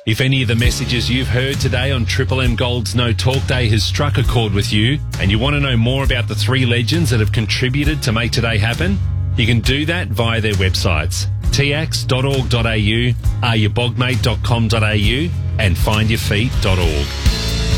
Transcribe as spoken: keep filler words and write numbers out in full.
If any of the messages you've heard today on Triple M Gold's No Talk Day has struck a chord with you and you want to know more about the three legends that have contributed to make today happen, you can do that via their websites, t ax dot org dot a u, are your bogmate dot com dot a u and find your feet dot org.